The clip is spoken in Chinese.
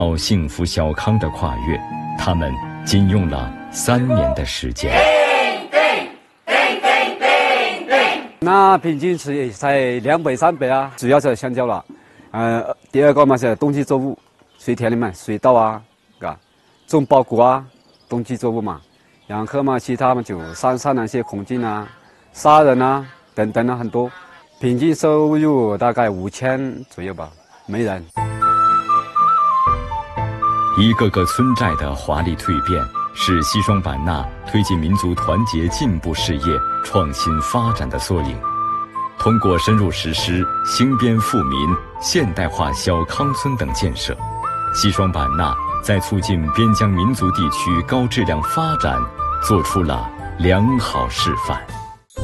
到幸福小康的跨越，他们仅用了3年的时间。 那平均值也才200、300啊，主要是香蕉了。第二个嘛是冬季作物，水田里面水稻啊，种苞谷啊，冬季作物嘛。然后嘛，其他嘛就山上那些孔径啊、砂仁啊等等啊很多，平均收入大概5000左右吧，每人。 一个个村寨的华丽蜕变，是西双版纳推进民族团结进步事业创新发展的缩影。通过深入实施兴边富民、现代化小康村等建设，西双版纳在促进边疆民族地区高质量发展做出了良好示范。